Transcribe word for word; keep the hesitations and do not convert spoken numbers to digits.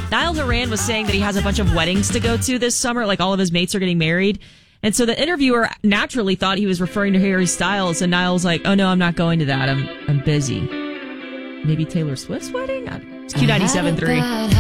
Niall Horan was saying that he has a bunch of weddings to go to this summer. Like all of his mates are getting married. And so the interviewer naturally thought he was referring to Harry Styles. And Niall's like, oh, no, I'm not going to that. I'm I'm busy. Maybe Taylor Swift's wedding? It's Q ninety-seven point three.